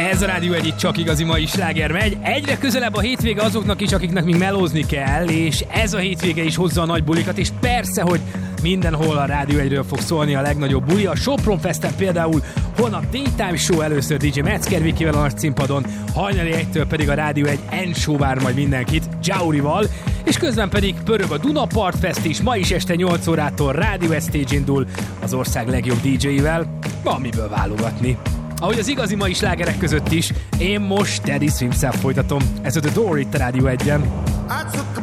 Ez a Rádió Egy, csak igazi mai sláger megy. Egyre közelebb a hétvége azoknak is, akiknek még melózni kell, és ez a hétvége is hozza a nagy bulikat, és persze, hogy mindenhol a Rádió Egyről fog szólni a legnagyobb buli. A Sopron Festen például holnap Daytime Show először DJ Metzger Vikivel a nagy színpadon, hajnali 1-től pedig a Rádió Egy End Show vár majd mindenkit Jaurival, és közben pedig pörög a Dunapart Fest is, ma is este 8 órától Rádió Egy Stage indul az ország legjobb DJ-vel. Van miből válogatni. Ahogy az igazi mai slágerek között is, én most Teddy Swims-szel folytatom. Ez a The Door itt a Rádió Egyen.